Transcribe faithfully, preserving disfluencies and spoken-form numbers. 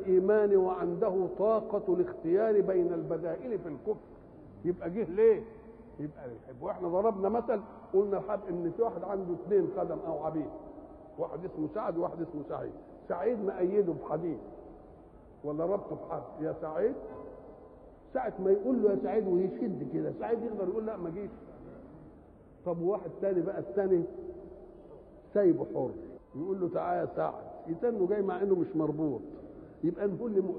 الإيمان وعنده طاقة الاختيار بين البدائل في الكفر، يبقى جه ليه؟ يبقى للحب. واحنا ضربنا مثل قلنا الحب ان في واحد عنده اثنين خدم او عبيد، واحد اسمه سعد وواحد اسمه سعيد. سعيد مأيده بحديد ولا ربطه بحد، يا سعيد ساعة ما يقول له يا سعيد ويشد كده، سعيد يقدر يقول لا ما جيش. طب واحد تاني بقى، الثاني سايبه حر، يقول له تعالى يا سعد، يتنه جاي مع انه مش مربوط، يبقى نقول